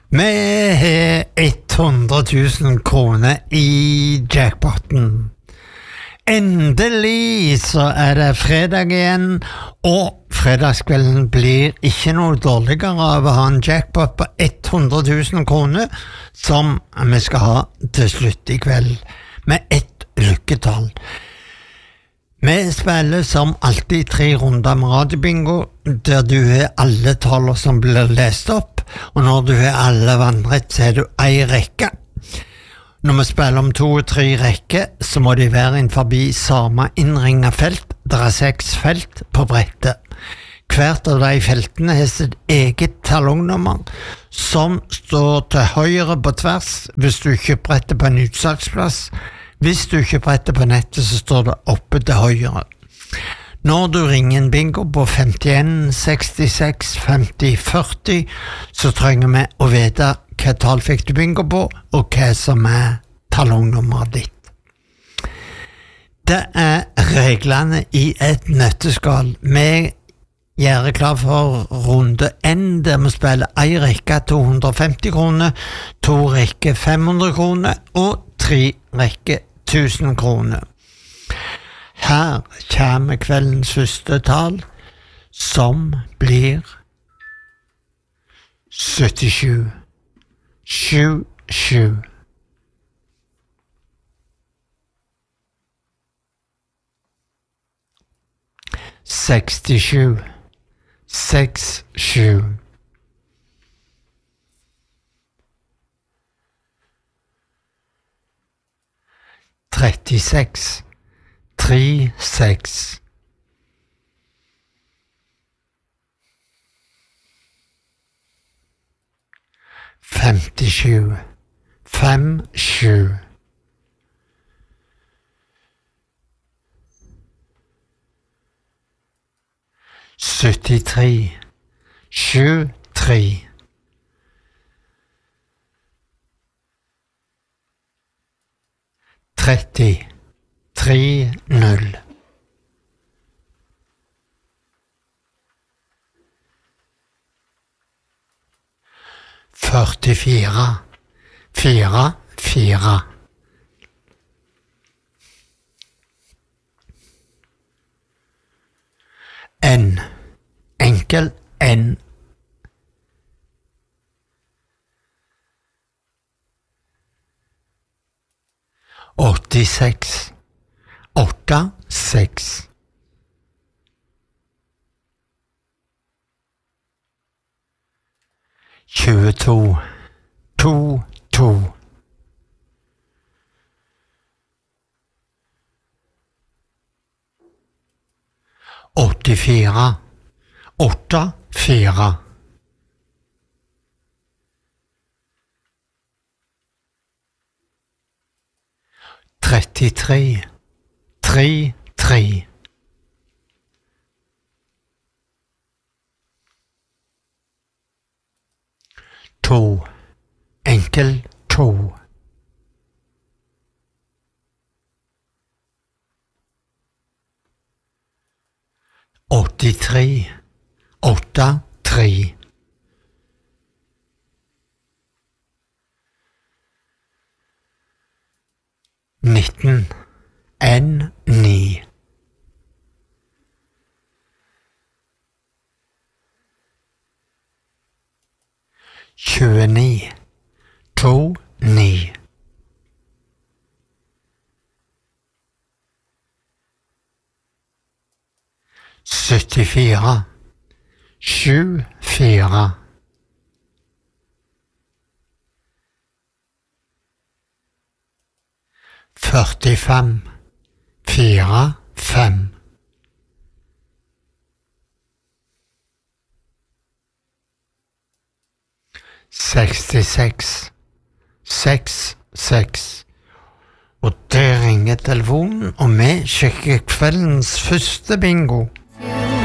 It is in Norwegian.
Vi har 100 000 kroner i jackpotten. Endelig så det fredag igjen, og fredagskvelden blir ikke noe dårligere av å ha en jackpot på 100 000 kroner, som vi skal ha til slutt i kveld, med ett lykketall. Vi spiller som alltid 3 runder med radiobingo, der du har alle taler som blir lest opp, og når du har alle vannrett, så du en rekke. Når vi spiller om 2 og 3 rekker, så må de være innenfor samme innringet felt. Det 6 felt på brettet. Hvert av de feltene har sitt eget talongnummer, som står til høyre på tvers hvis du kjøper brettet på en utsalgsplass. Hvis du kjøper brettet på nettet, så står det oppe til høyre. Når du ringer en bingo på 51 66 50 40, så trenger vi å vite hva tall fikk du bingo på, og hva som talongnummeret ditt. Det reglene i et nøtteskall. Vi gjør klar for runde N, der vi spiller 1 rekke 250 kroner, 2 rekke 500 kroner, og 3 rekke 1000 kroner. Her kommer kveldens første tall, som blir 77. 77. 67. 67. 36. 36. 57. 57. 73. 73. 30. 3-0. 44. 4-4. N. Enkel N. 86. 8-6. 22. 2-2. 84. 8-4. 33. 3-3. 2. Enkel 2. 83. 8-3. 19. N9. 29. 2-9. 74. 7-4. 45. 4-5. 66. 6-6. Og der ringer telefonen, og vi sjekker kveldens første bingo.